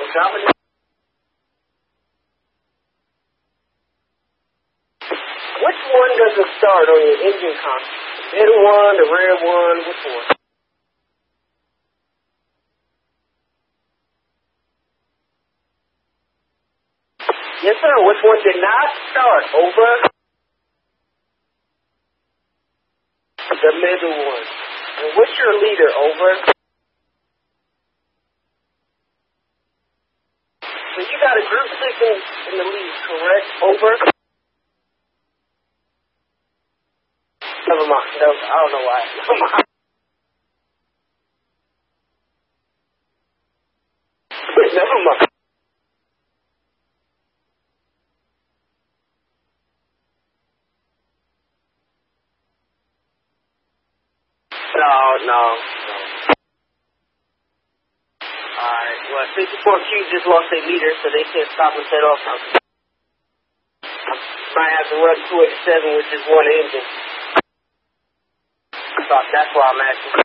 drop it. Which one doesn't start on your engine console? The middle one, the rear one, which one? Yes, sir. Which one did not start? Over. The middle one. And what's your leader? Over. So you got a group 6 in the lead, correct? Over. Never mind. No, I don't know why. Never mind. Never mind. No. Alright, well, 64Q just lost their leader, so they can't stop and set off something. Might have to run 287, which is one engine. So that's why I'm asking.